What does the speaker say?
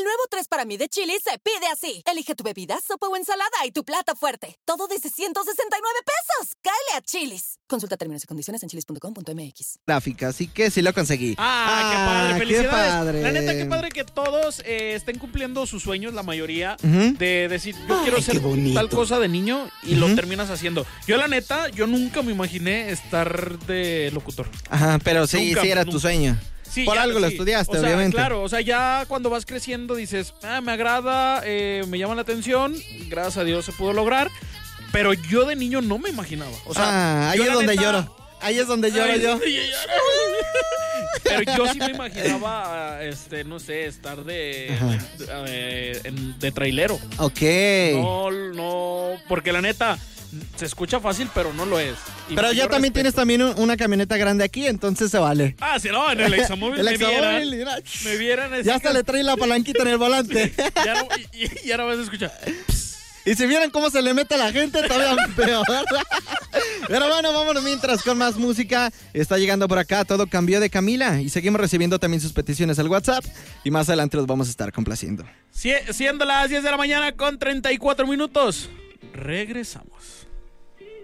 El nuevo 3 para mí de Chili's se pide así. Elige tu bebida, sopa o ensalada y tu plato fuerte. Todo desde 169 pesos. ¡Cáele a Chili's! Consulta términos y condiciones en chili's.com.mx. Gráfica, así que sí lo conseguí. Qué padre, felicidades. Qué padre. La neta, qué padre que todos estén cumpliendo sus sueños, la mayoría, de decir, yo quiero ser tal cosa de niño y lo terminas haciendo. Yo, la neta, yo nunca me imaginé estar de locutor. Ajá, pero sí, Nunca, sí era nunca. tu sueño. Sí, Por algo lo estudiaste, o sea, obviamente. Claro, o sea, ya cuando vas creciendo dices, me agrada, me llama la atención, gracias a Dios se pudo lograr, pero yo de niño no me imaginaba. O sea, ahí yo, es la donde neta, lloro. Ahí es donde lloro yo. Pero yo sí me imaginaba, no sé, estar de trailero. Ok. No, porque la neta, se escucha fácil, pero no lo es. Y pero ya también tienes también una camioneta grande aquí, entonces se vale. Sí, no, en el Examóvil me vieran. Ya hasta le trae la palanquita en el volante. Ya no vas a escuchar. Y si vieran cómo se le mete a la gente, todavía peor. Pero bueno, vámonos mientras con más música. Está llegando por acá Todo Cambió de Camila. Y seguimos recibiendo también sus peticiones al WhatsApp. Y más adelante los vamos a estar complaciendo. Siendo las 10 de la mañana con 34 minutos. Regresamos.